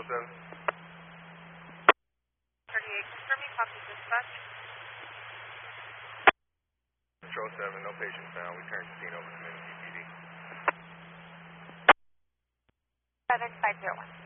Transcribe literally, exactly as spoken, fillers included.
seven. thirty-eight, confirming copy dispatch. Control seven, no patients found. We turned the scene over to Manatee P D. seven five zero one.